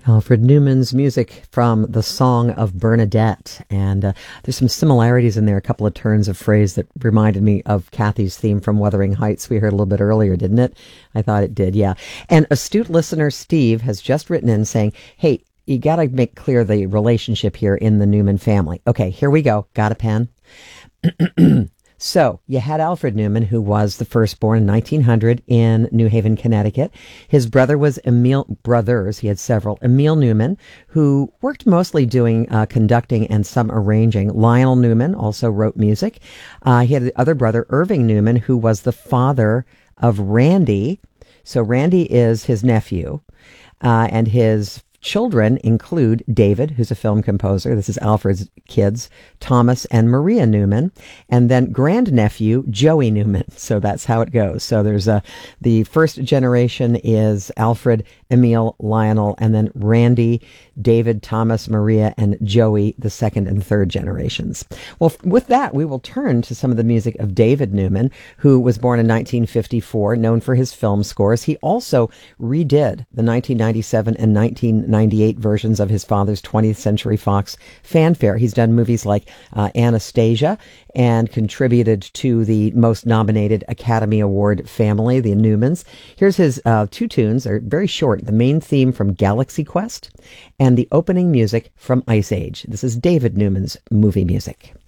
Alfred Newman's music from the Song of Bernadette. And there's some similarities in there, a couple of turns of phrase that reminded me of Kathy's theme from Wuthering Heights we heard a little bit earlier, didn't it? I thought it did, yeah. And astute listener Steve has just written in saying, hey, you got to make clear the relationship here in the Newman family. Okay, here we go. Got a pen? So you had Alfred Newman, who was the firstborn in 1900 in New Haven, Connecticut. His brother was brothers, he had several. Emil Newman, who worked mostly doing conducting and some arranging. Lionel Newman also wrote music. He had the other brother, Irving Newman, who was the father of Randy. So Randy is his nephew, and his children include David, who's a film composer. This is Alfred's kids, Thomas and Maria Newman, and then grandnephew Joey Newman. So that's how it goes. So there's the first generation is Alfred, Emil, Lionel, and then Randy, David, Thomas, Maria, and Joey, the second and third generations. Well, with that, we will turn to some of the music of David Newman, who was born in 1954, known for his film scores. He also redid the 1997 and 1998 versions of his father's 20th Century Fox fanfare. He's done movies like Anastasia and contributed to the most nominated Academy Award family, the Newmans. Here's his two tunes. They're very short. The main theme from Galaxy Quest and the opening music from Ice Age. This is David Newman's movie music.